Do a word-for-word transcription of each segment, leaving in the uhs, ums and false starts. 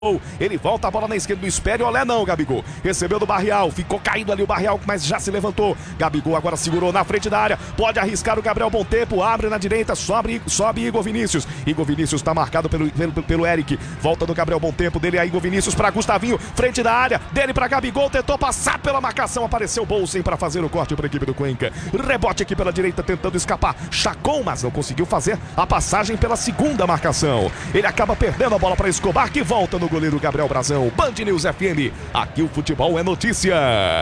Ele volta a bola na esquerda do Espere, olé não, Gabigol. Recebeu do Barreal, ficou caído ali o Barreal, mas já se levantou. Gabigol agora segurou na frente da área, pode arriscar o Gabriel Bom Tempo, abre na direita, sobe, sobe Igor Vinícius. Igor Vinícius está marcado pelo, pelo, pelo Eric, volta do Gabriel Bom Tempo, dele a Igor Vinícius para Gustavinho, frente da área, dele para Gabigol, tentou passar pela marcação, apareceu Bolsen para fazer o corte para a equipe do Cuenca. Rebote aqui pela direita, tentando escapar, Chacon, mas não conseguiu fazer a passagem pela segunda marcação. Ele acaba perdendo a bola para Escobar, que volta no goleiro Gabriel Brazão. Band News F M, aqui o futebol é notícia.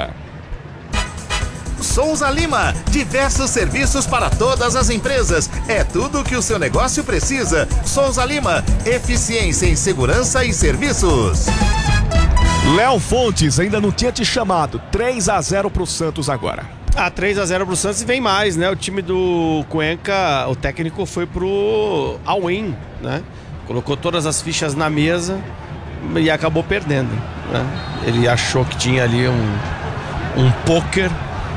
Souza Lima, diversos serviços para todas as empresas. É tudo o que o seu negócio precisa. Souza Lima, eficiência em segurança e serviços. Léo Fontes ainda não tinha te chamado. três a zero pro Santos agora. Ah, três a zero pro Santos e vem mais, né? O time do Cuenca, o técnico foi pro all-in, né? Colocou todas as fichas na mesa e acabou perdendo, né? Ele achou que tinha ali um, um pôquer,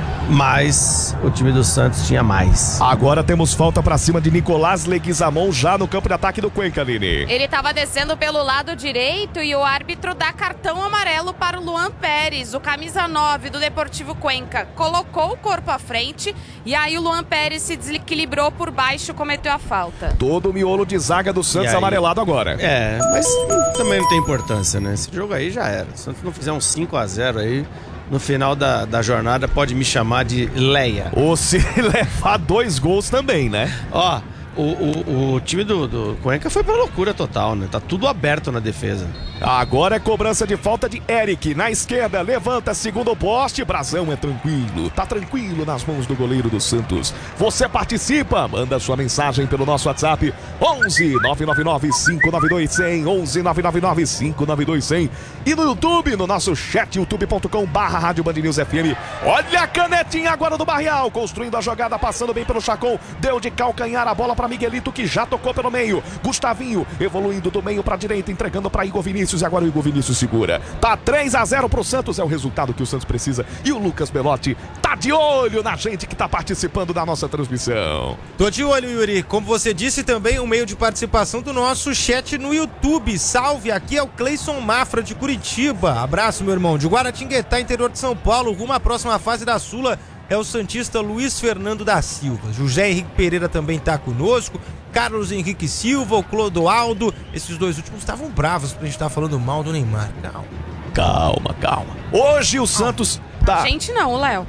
mas o time do Santos tinha mais. Agora temos falta pra cima de Nicolás Leguizamon já no campo de ataque do Cuenca, Lini. Ele estava descendo pelo lado direito e o árbitro dá cartão amarelo para o Luan Pérez, o camisa nove do Deportivo Cuenca. Colocou o corpo à frente e aí o Luan Pérez se desequilibrou por baixo e cometeu a falta. Todo o miolo de zaga do Santos amarelado agora. É, mas também não tem importância, né? Esse jogo aí já era. Se o Santos não fizer um cinco a zero aí, no final da, da jornada pode me chamar de Leia. Ou se levar dois gols também, né? Ó, o, o, o time do, do Cuenca foi pra loucura total, né? Tá tudo aberto na defesa. Agora é cobrança de falta de Eric. Na esquerda, levanta, segundo poste. Brazão é tranquilo, tá tranquilo nas mãos do goleiro do Santos. Você participa, manda sua mensagem pelo nosso WhatsApp onze nove nove nove cinco nove dois zero zero, onze nove nove nove cinco nove dois zero zero. E no YouTube, no nosso chat, youtube ponto com barra Rádio Band News F M. Olha a canetinha agora do Barreal, construindo a jogada, passando bem pelo Chacon. Deu de calcanhar a bola para Miguelito, que já tocou pelo meio. Gustavinho evoluindo do meio para direita, entregando para Igor Vinícius. E agora o Igor Vinícius segura. Tá três a zero pro Santos, é o resultado que o Santos precisa. E o Lucas Belotti tá de olho na gente que tá participando da nossa transmissão. Tô de olho, Yuri. Como você disse, também um meio de participação do nosso chat no YouTube. Salve, aqui é o Cleison Mafra de Curitiba. Abraço, meu irmão. De Guaratinguetá, interior de São Paulo, rumo à próxima fase da Sula. É o santista Luiz Fernando da Silva. José Henrique Pereira também tá conosco. Carlos Henrique Silva, o Clodoaldo. Esses dois últimos estavam bravos pra gente estar falando mal do Neymar. Não. Calma, calma. Hoje o Santos tá... Gente não, Léo.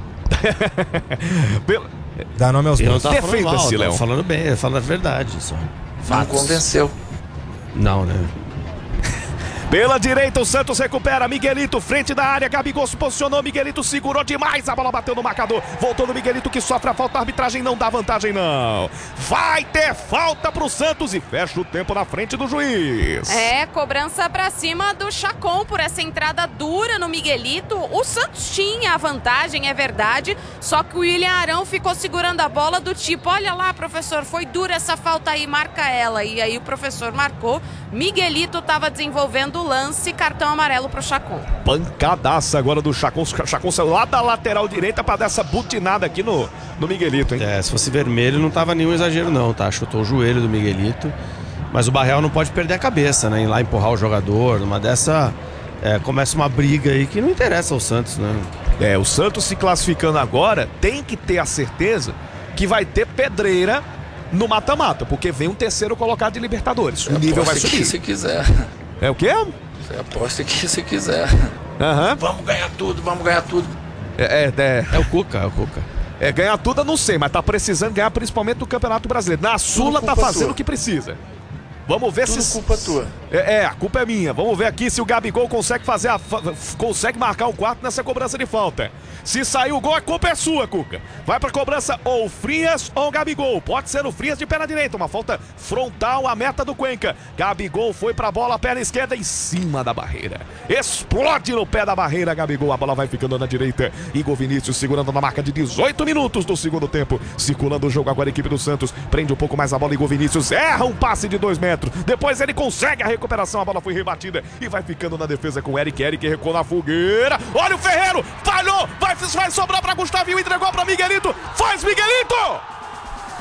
Pelo... Dá nome aos bois. Defenda-se, Léo. Falando bem, falando a verdade só. Não convenceu. Não, né? Pela direita o Santos recupera, Miguelito, frente da área, Gabigol se posicionou, Miguelito segurou demais, a bola bateu no marcador, voltou no Miguelito que sofre a falta, a arbitragem não dá vantagem não. Vai ter falta pro Santos e fecha o tempo na frente do juiz. É, cobrança pra cima do Chacon por essa entrada dura no Miguelito. O Santos tinha a vantagem, é verdade, só que o William Arão ficou segurando a bola do tipo, olha lá, professor, foi dura essa falta aí, marca ela. E aí o professor marcou, Miguelito tava desenvolvendo lance, cartão amarelo pro Chacon. Pancadaça agora do Chacon. Chacon saiu lá da lateral direita pra dar essa butinada aqui no, no Miguelito, hein? É, se fosse vermelho não tava nenhum exagero não, tá? Chutou o joelho do Miguelito. Mas o Barreal não pode perder a cabeça, né? Ir lá empurrar o jogador. Numa dessa, é, começa uma briga aí que não interessa ao Santos, né? É, o Santos se classificando agora tem que ter a certeza que vai ter pedreira no mata-mata, porque vem um terceiro colocado de Libertadores. O nível vai subir. Se quiser. É o quê? Você aposta que se quiser. Aham. Vamos ganhar tudo, vamos ganhar tudo. É, é, é. É o Cuca, é o Cuca. É, ganhar tudo eu não sei, mas tá precisando ganhar principalmente do Campeonato Brasileiro. Na Sula tá fazendo o que precisa. Vamos ver tudo se... culpa tua. É, é, a culpa é minha. Vamos ver aqui se o Gabigol consegue fazer a... consegue marcar o quarto nessa cobrança de falta. Se sair o gol, a culpa é sua, Cuca. Vai pra cobrança ou Frias ou Gabigol. Pode ser o Frias de perna direita. Uma falta frontal à meta do Cuenca. Gabigol foi pra bola, perna esquerda em cima da barreira. Explode no pé da barreira, Gabigol. A bola vai ficando na direita. Igor Vinícius segurando na marca de dezoito minutos do segundo tempo. Circulando o jogo agora a equipe do Santos. Prende um pouco mais a bola. Igor Vinícius erra um passe de dois metros. Depois ele consegue a recuperação. A bola foi rebatida e vai ficando na defesa com o Eric. Eric recuou na fogueira. Olha o Ferreiro. Falhou. Vai, vai sobrar para Gustavinho. Entregou para Miguelito. Faz Miguelito.